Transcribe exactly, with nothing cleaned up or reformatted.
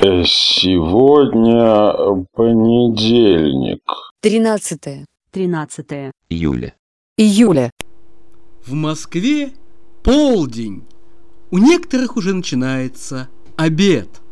Э, Сегодня понедельник. Тринадцатое. тринадцатое июля. Июля. В Москве полдень. У некоторых уже начинается обед.